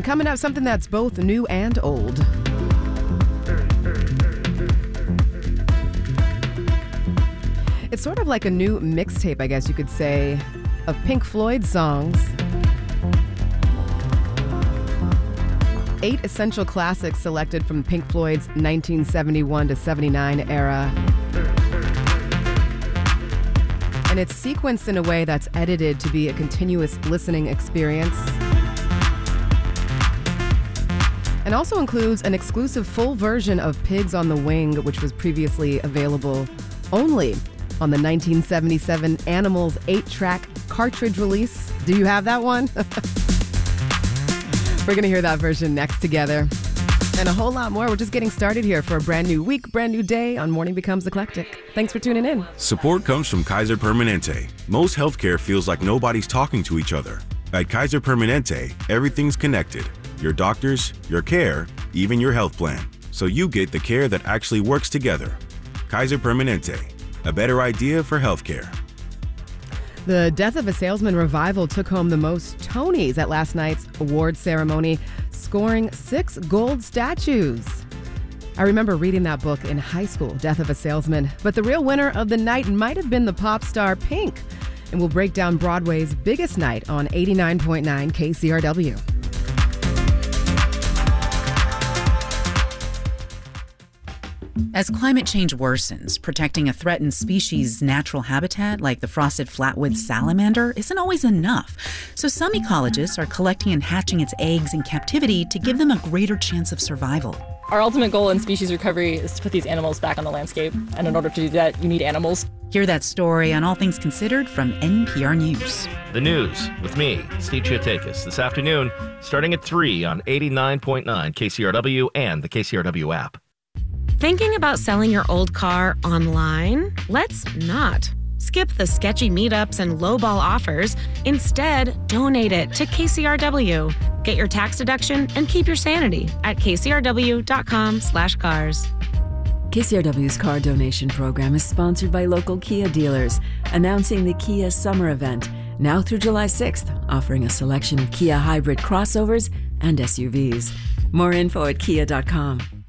And coming up, something that's both new and old. It's sort of like a new mixtape, I guess you could say, of Pink Floyd songs. 8 essential classics selected from Pink Floyd's 1971 to 79 era. And it's sequenced in a way that's edited to be a continuous listening experience. And also includes an exclusive full version of Pigs on the Wing, which was previously available only on the 1977 Animals 8-track cartridge release. Do you have that one? We're going to hear that version next together. And a whole lot more. We're just getting started here for a brand new week, brand new day on Morning Becomes Eclectic. Thanks for tuning in. Support comes from Kaiser Permanente. Most healthcare feels like nobody's talking to each other. At Kaiser Permanente, everything's connected. Your doctors, your care, even your health plan. So you get the care that actually works together. Kaiser Permanente, a better idea for healthcare. The Death of a Salesman revival took home the most Tonys at last night's award ceremony, scoring 6 gold statues. I remember reading that book in high school, Death of a Salesman, but the real winner of the night might have been the pop star Pink, and we'll break down Broadway's biggest night on 89.9 KCRW. As climate change worsens, protecting a threatened species' natural habitat, like the frosted flatwood salamander, isn't always enough. So some ecologists are collecting and hatching its eggs in captivity to give them a greater chance of survival. Our ultimate goal in species recovery is to put these animals back on the landscape. And in order to do that, you need animals. Hear that story on All Things Considered from NPR News. The news with me, Steve Chiotakis, this afternoon, starting at 3 on 89.9 KCRW and the KCRW app. Thinking about selling your old car online? Let's not. Skip the sketchy meetups and lowball offers. Instead, donate it to KCRW. Get your tax deduction and keep your sanity at kcrw.com/cars. KCRW's car donation program is sponsored by local Kia dealers, announcing the Kia Summer Event, now through July 6th, offering a selection of Kia hybrid crossovers and SUVs. More info at kia.com.